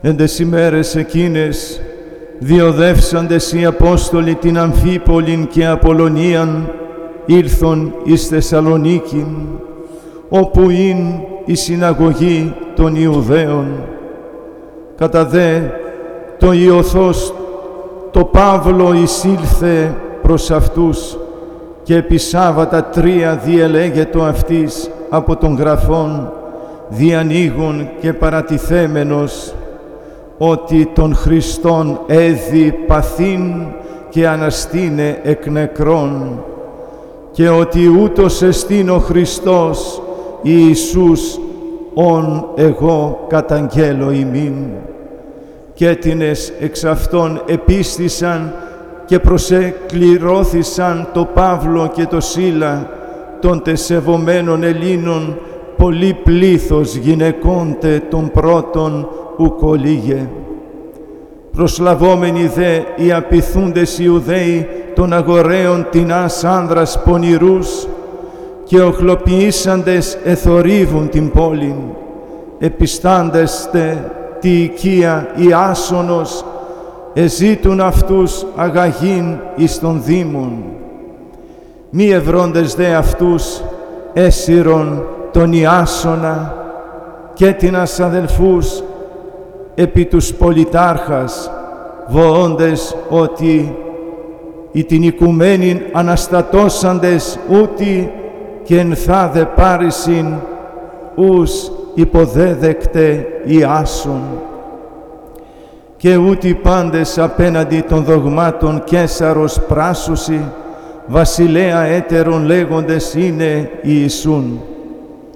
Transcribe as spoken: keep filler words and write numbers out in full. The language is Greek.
Εν τες ημέρες εκείνες διοδεύσαντες οι Απόστολοι την Αμφίπολην και Απολωνίαν ήλθον εις Θεσσαλονίκην, όπου ειν η συναγωγή των Ιουδαίων. Κατά δε το Ιωθός το Παύλο εισήλθε προς αυτούς και επί Σάββατα τρία διελέγετο αυτής από των γραφών, διανοίγουν και παρατηθέμενος, ότι τον Χριστόν έδι παθήν και αναστήνε εκ νεκρών, και ότι ούτως εστίν ο Χριστός Ιησούς, ον εγώ καταγγέλω ημίν. Κι έτινες εξ αυτών επίστησαν και προσεκληρώθησαν το Παύλο και το Σίλα, των τεσεβομένων Ελλήνων, πολύ πλήθος γυναικόντε των πρώτων ουκ ολίγε. Προσλαβόμενοι δε οι απειθούντες Ιουδαίοι των αγοραίων τινάς άνδρας πονηρούς και οχλοποιήσαντες εθορύβουν την πόλην, επιστάντες τε τη οικία η Άσονος, εζήτουν αυτούς αγαγήν εις των δήμων. Μη ευρώντες δε αυτούς έσυρον τον Ιάσονα και τινας αδελφούς επί τους πολιτάρχας, βοώντες ότι οι την οικουμένην αναστατώσαντες ούτι και ενθάδε πάρησιν ους υποδέδεκτε Ιάσον. Και ούτι πάντες απέναντι των δογμάτων Καίσαρος πράσουσι, βασιλέα έτερον λέγοντες είναι Ιησούν.